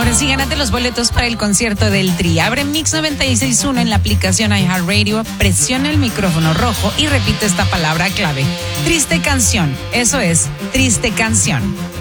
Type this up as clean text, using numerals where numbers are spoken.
Ahora sí, gánate los boletos para el concierto del Tri. Abre Mix 96.1 en la aplicación iHeartRadio, presiona el micrófono rojo y repite esta palabra clave. Triste canción. Eso es, triste canción.